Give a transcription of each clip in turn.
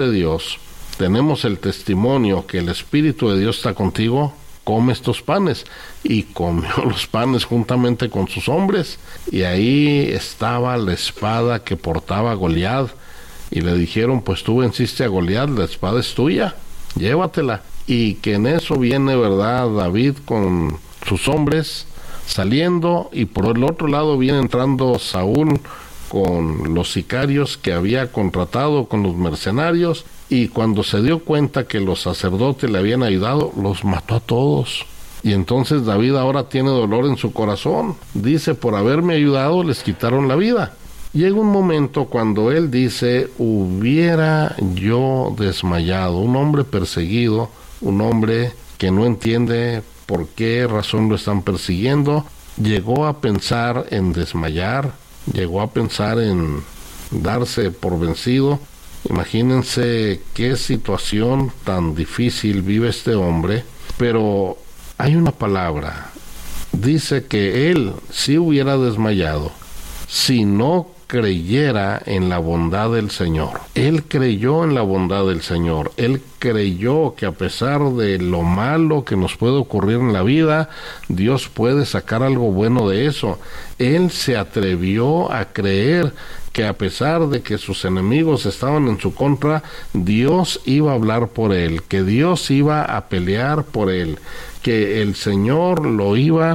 de Dios, tenemos el testimonio que el Espíritu de Dios está contigo, come estos panes. Y comió los panes juntamente con sus hombres, y ahí estaba la espada que portaba Goliat, y le dijeron, pues tú venciste a Goliat, la espada es tuya, llévatela. Y que en eso viene, ¿verdad?, David con sus hombres saliendo, y por el otro lado viene entrando Saúl con los sicarios que había contratado, con los mercenarios, y cuando se dio cuenta que los sacerdotes le habían ayudado, los mató a todos. Y entonces David ahora tiene dolor en su corazón. Dice, por haberme ayudado les quitaron la vida. Llega un momento cuando él dice, hubiera yo desmayado. Un hombre perseguido, un hombre que no entiende por qué razón lo están persiguiendo, llegó a pensar en desmayar, llegó a pensar en darse por vencido. Imagínense qué situación tan difícil vive este hombre, pero hay una palabra, dice que él sí hubiera desmayado si no creyera en la bondad del Señor. Él creyó en la bondad del Señor. Él creyó que a pesar de lo malo que nos puede ocurrir en la vida, Dios puede sacar algo bueno de eso. Él se atrevió a creer que a pesar de que sus enemigos estaban en su contra, Dios iba a hablar por él, que Dios iba a pelear por él, que el Señor lo iba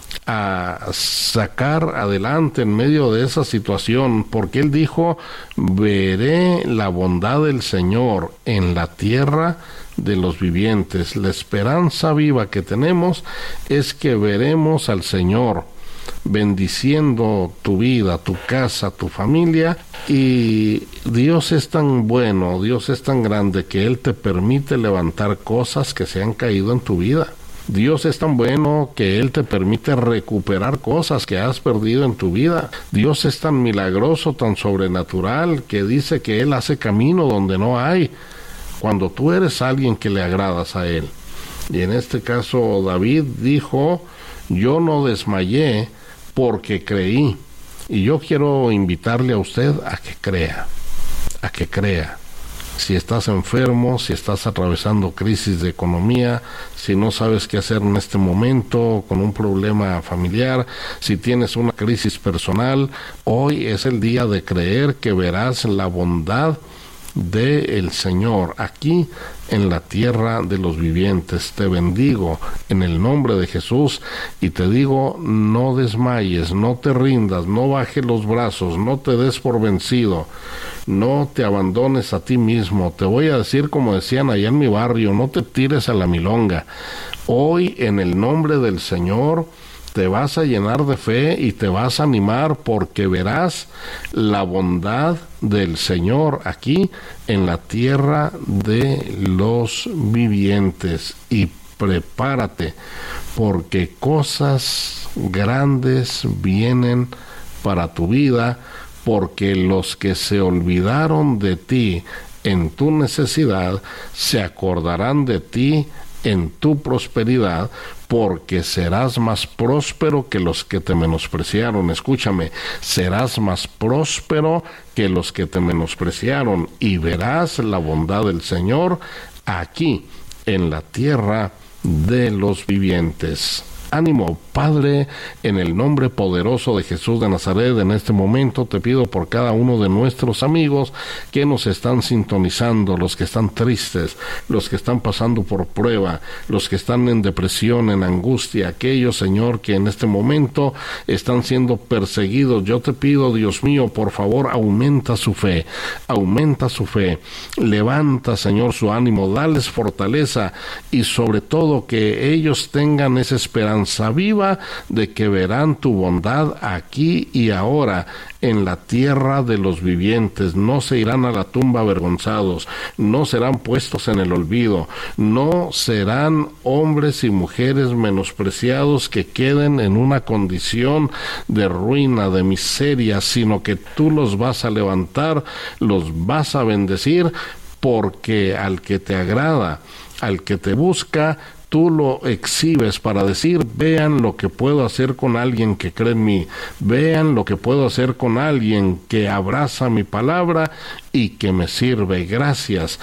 a sacar adelante en medio de esa situación, porque él dijo, veré la bondad del Señor en la tierra de los vivientes. La esperanza viva que tenemos es que veremos al Señor bendiciendo tu vida, tu casa, tu familia, y Dios es tan bueno, Dios es tan grande que Él te permite levantar cosas que se han caído en tu vida. Dios es tan bueno que Él te permite recuperar cosas que has perdido en tu vida. Dios es tan milagroso, tan sobrenatural, que dice que Él hace camino donde no hay, cuando tú eres alguien que le agradas a Él. Y en este caso David dijo, yo no desmayé porque creí. Y yo quiero invitarle a usted a que crea, a que crea. Si estás enfermo, si estás atravesando crisis de economía, si no sabes qué hacer en este momento con un problema familiar, si tienes una crisis personal, hoy es el día de creer que verás la bondad del Señor aquí en la tierra de los vivientes. Te bendigo en el nombre de Jesús y te digo, no desmayes, no te rindas, no bajes los brazos, no te des por vencido, no te abandones a ti mismo. Te voy a decir como decían allá en mi barrio, no te tires a la milonga. Hoy en el nombre del Señor te vas a llenar de fe y te vas a animar, porque verás la bondad del Señor aquí en la tierra de los vivientes. Y prepárate, porque cosas grandes vienen para tu vida, porque los que se olvidaron de ti en tu necesidad se acordarán de ti en tu prosperidad, porque serás más próspero que los que te menospreciaron. Escúchame, serás más próspero que los que te menospreciaron, y verás la bondad del Señor aquí en la tierra de los vivientes. Ánimo, Padre, en el nombre poderoso de Jesús de Nazaret, en este momento te pido por cada uno de nuestros amigos que nos están sintonizando, los que están tristes, los que están pasando por prueba, los que están en depresión, en angustia, aquellos, Señor, que en este momento están siendo perseguidos. Yo te pido, Dios mío, por favor, aumenta su fe, levanta, Señor, su ánimo, dales fortaleza, y sobre todo que ellos tengan esa esperanza viva de que verán tu bondad aquí y ahora en la tierra de los vivientes. No se irán a la tumba avergonzados, no serán puestos en el olvido, no serán hombres y mujeres menospreciados que queden en una condición de ruina, de miseria, sino que tú los vas a levantar, los vas a bendecir, porque al que te agrada, al que te busca, tú lo exhibes para decir, vean lo que puedo hacer con alguien que cree en mí, vean lo que puedo hacer con alguien que abraza mi palabra y que me sirve. Gracias